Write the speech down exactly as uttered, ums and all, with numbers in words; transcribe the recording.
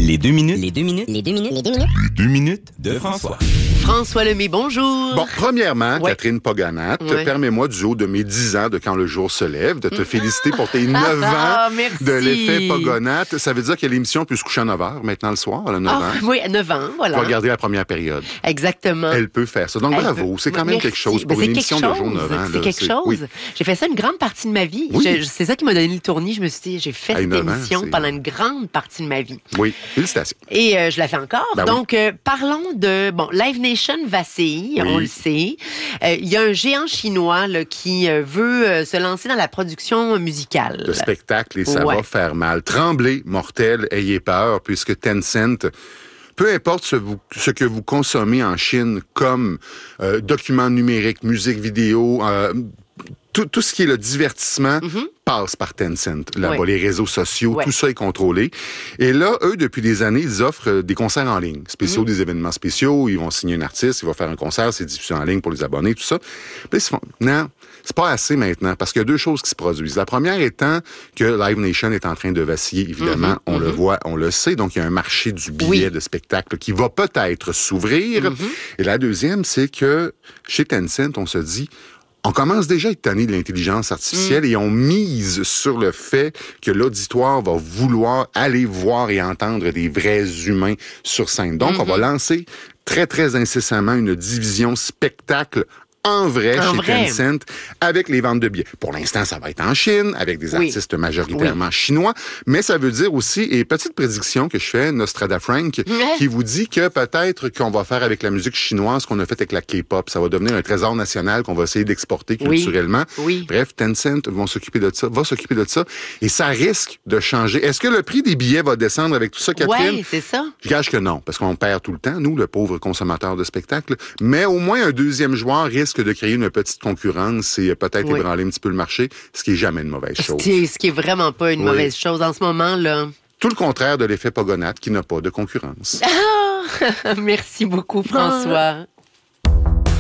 Les deux minutes. Les deux minutes. Les deux minutes. Les deux minutes. Les deux minutes de François. François Lemay, bonjour. Bon, premièrement, Ouais. Catherine Poganat, Ouais. permets-moi du haut de mes dix ans de Quand le jour se lève, de te féliciter pour tes neuf Ah, ans merci. de l'effet Poganat. Ça veut dire que l'émission peut se coucher à neuf heures maintenant le soir, elle a neuf Ah, ans. oui, neuf ans, Pour voilà. regarder la première période. Exactement. Elle peut faire ça. Donc, Elle bravo. peut- C'est quand même Merci. quelque chose Ben, pour c'est une quelque émission de chose. jour neuf ans. C'est là. quelque chose. Oui. J'ai fait ça une grande partie de ma vie. Oui. Je- c'est ça qui m'a donné le tournis. Je me suis dit, j'ai fait Hey, cette neuf ans, émission c'est- pendant une grande partie de ma vie. Oui, félicitations. Et euh, je la fais encore. Ben oui. Donc, euh, parlons de... Bon, Live Nation vacille, Oui. on le sait. Euh, Il y a un géant chinois là, qui euh, veut euh, se lancer dans la production musicale. Le spectacle, et ça Ouais. va faire mal. Tremblez, mortels, ayez peur, puisque Tencent... Peu importe ce, vous- ce que vous consommez en Chine comme euh, documents numériques, musique vidéo, euh, tout, tout ce qui est le divertissement passe par Tencent. Là-bas, Ouais. les réseaux sociaux, Ouais. tout ça est contrôlé. Et là, eux, depuis des années, ils offrent euh, des concerts en ligne, spéciaux, des événements spéciaux. Ils vont signer un artiste, il va faire un concert, c'est diffusé en ligne pour les abonnés, tout ça. Puis ils se font, non, c'est pas assez maintenant, parce qu'il y a deux choses qui se produisent. La première étant que Live Nation est en train de vaciller, évidemment. Mm-hmm, on le voit, on le sait. Donc, il y a un marché du billet Oui. de spectacle qui va peut-être s'ouvrir. Et la deuxième, c'est que chez Tencent, on se dit, on commence déjà à être tanné de l'intelligence artificielle et on mise sur le fait que l'auditoire va vouloir aller voir et entendre des vrais humains sur scène. Donc, on va lancer très, très incessamment une division spectacle en vrai En chez vrai. Tencent avec les ventes de billets. Pour l'instant, ça va être en Chine, avec des Oui. artistes majoritairement chinois, mais ça veut dire aussi, et petite prédiction que je fais, Nostrada Frank, qui vous dit que peut-être qu'on va faire avec la musique chinoise ce qu'on a fait avec la K-pop. Ça va devenir un trésor national qu'on va essayer d'exporter Oui. culturellement. Oui. Bref, Tencent vont s'occuper de ça, va s'occuper de ça, et ça risque de changer. Est-ce que le prix des billets va descendre avec tout ça, Catherine? Oui, c'est ça. Je gage que non, parce qu'on perd tout le temps, nous, le pauvre consommateur de spectacle. Mais au moins, un deuxième joueur risque de créer une petite concurrence et peut-être Oui. ébranler un petit peu le marché, ce qui est jamais une mauvaise Ce chose. qui, est, ce qui est vraiment pas une Oui. mauvaise chose en ce moment, là. Tout le contraire de l'effet Pogonat, qui n'a pas de concurrence. Ah! Merci beaucoup, François.